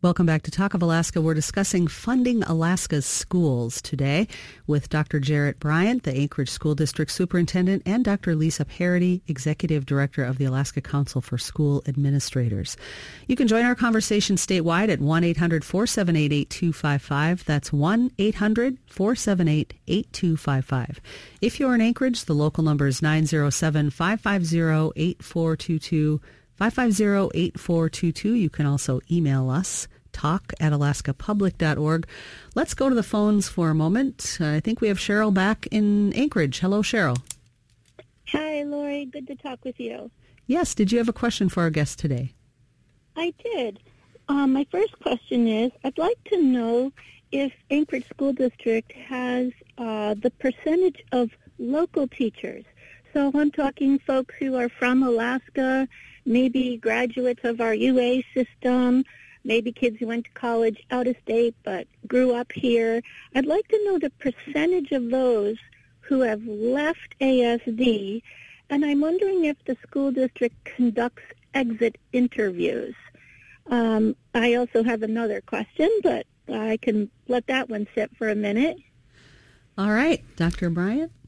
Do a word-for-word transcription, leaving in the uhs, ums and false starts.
Welcome back to Talk of Alaska. We're discussing funding Alaska's schools today with Doctor Jarrett Bryant, the Anchorage School District Superintendent, and Doctor Lisa Parody, Executive Director of the Alaska Council for School Administrators. You can join our conversation statewide at one eight hundred four seven eight eight two five five. That's one eight hundred four seven eight eight two five five. If you're in Anchorage, the local number is nine zero seven, five five zero, eight four two two. five five zero, eight four two two. You can also email us, talk at alaska public dot org. Let's go to the phones for a moment. I think we have Cheryl back in Anchorage. Hello, Cheryl. Hi, Lori. Good to talk with you. Yes, did you have a question for our guest today? I did. Um, my first question is, I'd like to know if Anchorage School District has uh, the percentage of local teachers. So I'm talking folks who are from Alaska, maybe graduates of our U A system, maybe kids who went to college out of state but grew up here. I'd like to know the percentage of those who have left A S D, and I'm wondering if the school district conducts exit interviews. Um, I also have another question, but I can let that one sit for a minute. All right, Doctor Bryant.